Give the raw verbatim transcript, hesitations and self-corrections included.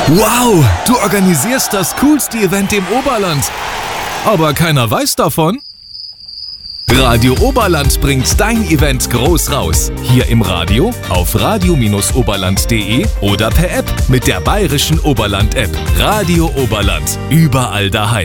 Wow, du organisierst das coolste Event im Oberland. Aber keiner weiß davon? Radio Oberland bringt dein Event groß raus. Hier im Radio, auf radio oberland punkt de oder per App mit der Bayerischen Oberland-App. Radio Oberland, überall daheim.